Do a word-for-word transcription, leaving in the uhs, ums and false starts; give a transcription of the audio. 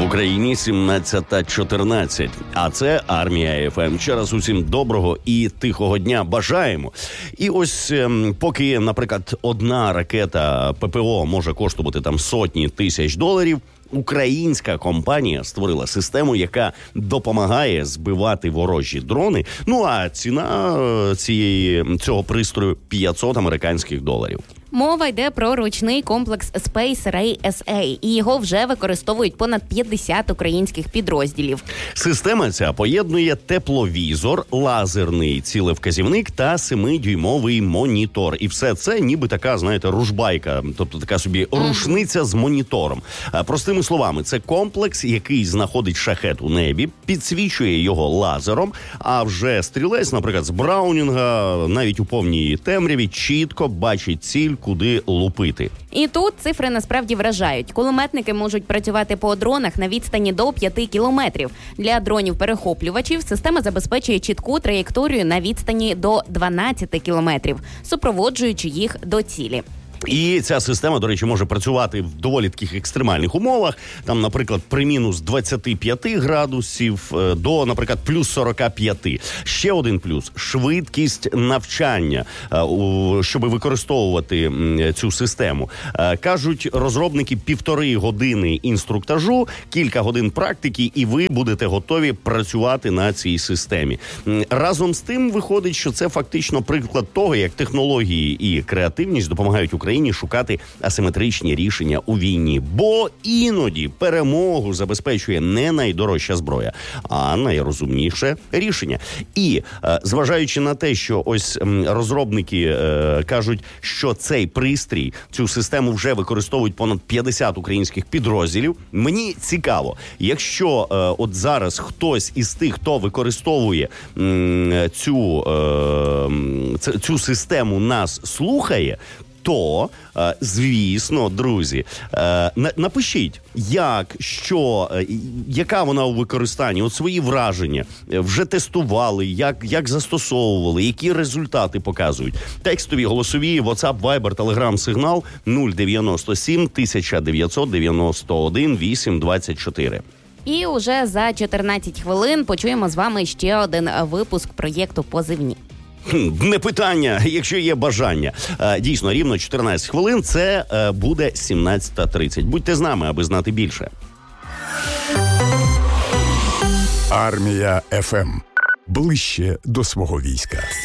В Україні сімнадцята чотирнадцять, а це Армія еф ем. Ще раз усім доброго і тихого дня бажаємо. І ось ем, поки, наприклад, одна ракета пе пе о може коштувати там сотні тисяч доларів, українська компанія створила систему, яка допомагає збивати ворожі дрони. Ну а ціна цієї, цього пристрою п'ятсот американських доларів. Мова йде про ручний комплекс Space Ray ес ей, і його вже використовують понад п'ятдесят українських підрозділів. Система ця поєднує тепловізор, лазерний цілевказівник та семидюймовий монітор. І все це ніби така, знаєте, ружбайка, тобто така собі рушниця з монітором. Простими словами, це комплекс, який знаходить шахет у небі, підсвічує його лазером, а вже стрілець, наприклад, з Браунінга, навіть у повній темряві, чітко бачить ціль, куди лупити. І тут цифри насправді вражають. Кулеметники можуть працювати по дронах на відстані до п'яти кілометрів. Для дронів-перехоплювачів система забезпечує чітку траєкторію на відстані до дванадцяти кілометрів, супроводжуючи їх до цілі. І ця система, до речі, може працювати в доволі таких екстремальних умовах. Там, наприклад, при мінус двадцяти п'яти градусів до, наприклад, плюс сорока п'яти. Ще один плюс – швидкість навчання, щоб використовувати цю систему. Кажуть розробники, півтори години інструктажу, кілька годин практики, і ви будете готові працювати на цій системі. Разом з тим, виходить, що це фактично приклад того, як технології і креативність допомагають Україні шукати асиметричні рішення у війні. Бо іноді перемогу забезпечує не найдорожча зброя, а найрозумніше рішення. І, зважаючи на те, що ось розробники е, кажуть, що цей пристрій, цю систему вже використовують понад п'ятдесят українських підрозділів, мені цікаво, якщо е, от зараз хтось із тих, хто використовує м, цю, е, цю систему, нас слухає, то, звісно, друзі, напишіть, як, що, яка вона у використанні, от свої враження, вже тестували, як, як застосовували, які результати показують. Текстові, голосові, WhatsApp, Viber, Telegram, сигнал нуль дев'яносто сім тисяча дев'ятсот дев'яносто один вісім двадцять чотири. І уже за чотирнадцять хвилин почуємо з вами ще один випуск проєкту «Позивні». Не питання, якщо є бажання. Дійсно, рівно чотирнадцять хвилин, це буде сімнадцята тридцять. Будьте з нами, аби знати більше. Армія еф ем. Ближче до свого війська.